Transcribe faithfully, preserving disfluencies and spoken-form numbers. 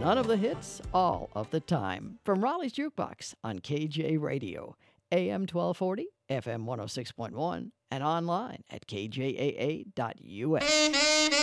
None of the hits, all of the time. From Raleigh's Jukebox on K J Radio, A M twelve forty, F M one oh six point one, and online at k j a a dot u s.